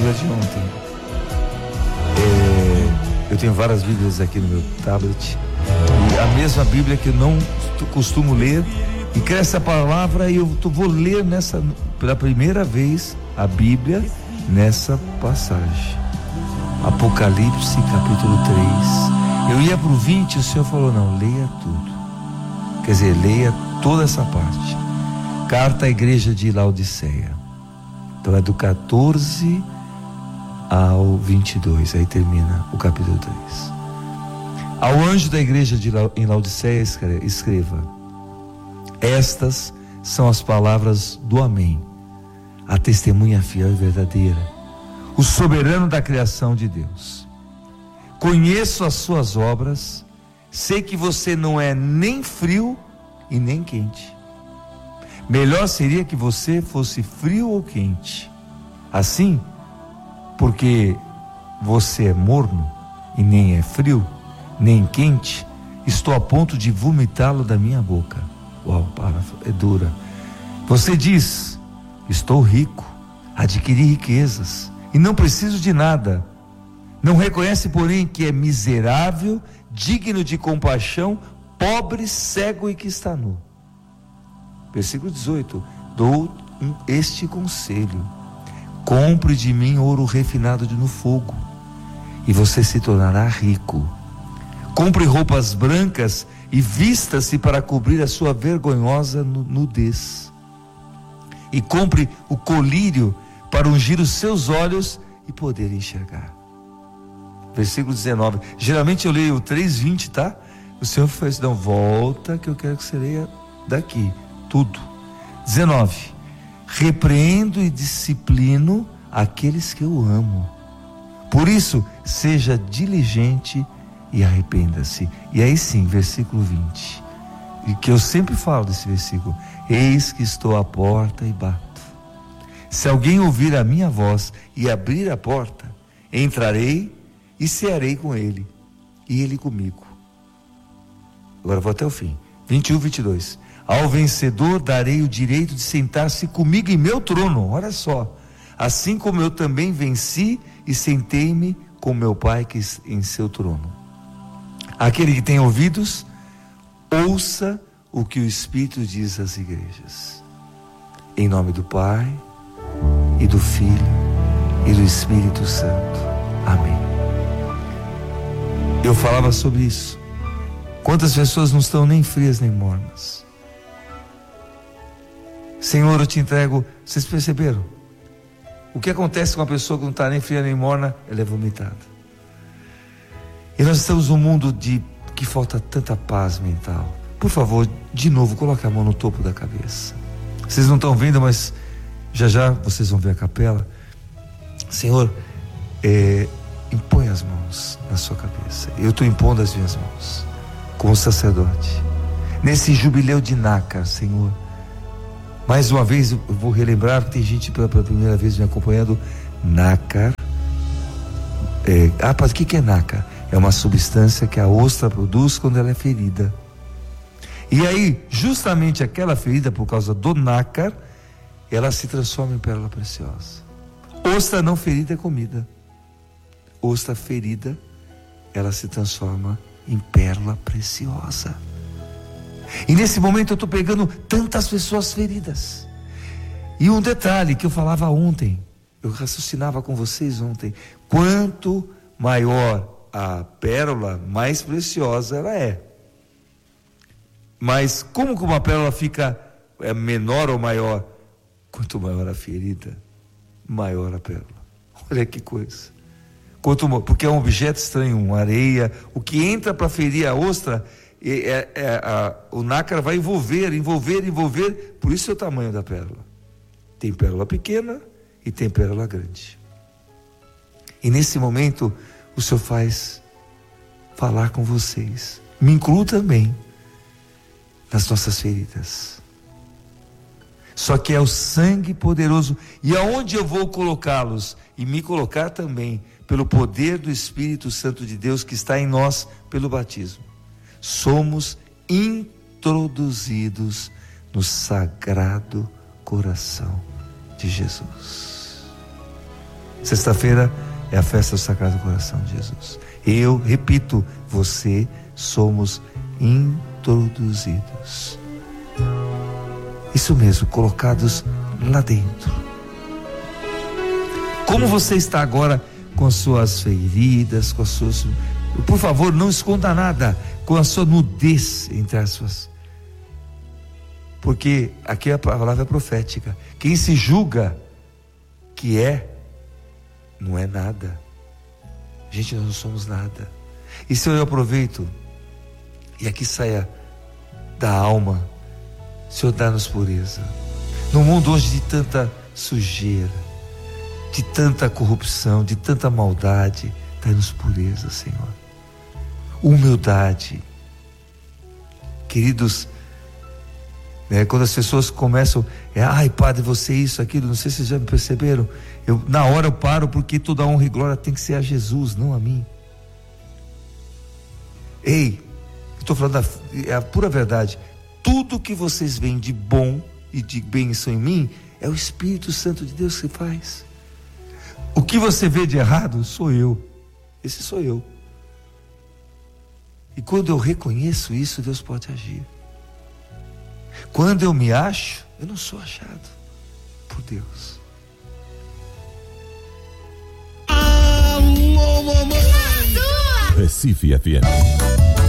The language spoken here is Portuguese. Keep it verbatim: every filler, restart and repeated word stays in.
Bíblia de ontem. É, eu tenho várias Bíblias aqui no meu tablet, e a mesma Bíblia que eu não costumo ler, e cresce a palavra, e eu vou ler nessa, pela primeira vez, a Bíblia nessa passagem. Apocalipse capítulo três. Eu ia pro vinte, o Senhor falou: não, leia tudo. Quer dizer, leia toda essa parte. Carta à igreja de Laodiceia. Então é do quatorze ao vinte e dois, aí termina o capítulo três. Ao anjo da igreja de La, em Laodiceia escreva: estas são as palavras do Amém, a testemunha fiel e verdadeira, o soberano da criação de Deus. Conheço as suas obras, sei que você não é nem frio e nem quente. Melhor seria que você fosse frio ou quente. Assim, porque você é morno e nem é frio, nem quente, estou a ponto de vomitá-lo da minha boca. Uau, é dura. Você diz: estou rico, adquiri riquezas e não preciso de nada. Não reconhece, porém, que é miserável, digno de compaixão, pobre, cego e que está nu. Versículo dezoito. Dou este conselho: compre de mim ouro refinado no fogo, e você se tornará rico. Compre roupas brancas e vista-se para cobrir a sua vergonhosa nudez. E compre o colírio para ungir os seus olhos e poder enxergar. Versículo dezenove. Geralmente eu leio o três, vinte, tá? O Senhor fez: não, volta que eu quero que você leia daqui tudo. dezenove. Repreendo e disciplino aqueles que eu amo. Por isso, seja diligente e arrependa-se. E aí sim, versículo vinte, e que eu sempre falo desse versículo: eis que estou à porta e bato. Se alguém ouvir a minha voz e abrir a porta, entrarei e cearei com ele, e ele comigo. Agora vou até o fim. vinte e um, vinte e dois. Ao vencedor darei o direito de sentar-se comigo em meu trono. Olha só. Assim como eu também venci e sentei-me com meu Pai que em seu trono. Aquele que tem ouvidos, ouça o que o Espírito diz às igrejas. Em nome do Pai, e do Filho, e do Espírito Santo. Amém. Eu falava sobre isso. Quantas pessoas não estão nem frias nem mornas? Senhor, eu te entrego. Vocês perceberam? O que acontece com uma pessoa que não está nem fria nem morna? Ela é vomitada. E nós estamos num mundo de que falta tanta paz mental. Por favor, de novo, coloque a mão no topo da cabeça. Vocês não estão vendo, mas já já vocês vão ver a capela. Senhor, é, impõe as mãos na sua cabeça. Eu estou impondo as minhas mãos como sacerdote nesse jubileu de Nácar, Senhor. Mais uma vez eu vou relembrar que tem gente pela, pela primeira vez me acompanhando. Nácar é, ah, mas o que, que é nácar? É uma substância que a ostra produz quando ela é ferida. E aí, justamente aquela ferida, por causa do nácar, ela se transforma em pérola preciosa. Ostra não ferida é comida. Ostra ferida, ela se transforma em pérola preciosa. E nesse momento eu estou pegando tantas pessoas feridas. E um detalhe que eu falava ontem, eu raciocinava com vocês ontem: quanto maior a pérola, mais preciosa ela é. Mas como que uma pérola fica é, menor ou maior? Quanto maior a ferida, maior a pérola. Olha que coisa. Quanto, porque é um objeto estranho, uma areia. O que entra para ferir a ostra, é, é, é, a, o nácar vai envolver, envolver, envolver. Por isso é o tamanho da pérola. Tem pérola pequena e tem pérola grande. E nesse momento o Senhor faz falar com vocês, me incluo também nas nossas feridas. Só que é o sangue poderoso. E aonde eu vou colocá-los? E me colocar também pelo poder do Espírito Santo de Deus que está em nós pelo batismo. Somos introduzidos no sagrado coração de Jesus. Sexta-feira é a festa do Sagrado Coração de Jesus. Eu repito, você somos introduzidos. Isso mesmo, colocados lá dentro. Como você está agora com as suas feridas, com as suas... Por favor, não esconda nada, com a sua nudez entre as suas... Porque aqui a palavra é profética. Quem se julga que é, não é nada. Gente, nós não somos nada. E se eu aproveito, e aqui saia da alma, Senhor, dá-nos pureza. No mundo hoje de tanta sujeira, de tanta corrupção, de tanta maldade, dá-nos pureza, Senhor. Humildade. Queridos, né, quando as pessoas começam, é, ai Padre, você isso, aquilo, não sei se vocês já me perceberam, eu, na hora eu paro, porque toda honra e glória tem que ser a Jesus, não a mim. Ei, estou falando a, é a pura verdade. Tudo que vocês veem de bom e de bênção em mim é o Espírito Santo de Deus que faz. O que você vê de errado sou eu. Esse sou eu. E quando eu reconheço isso, Deus pode agir. Quando eu me acho, eu não sou achado por Deus. Recife F M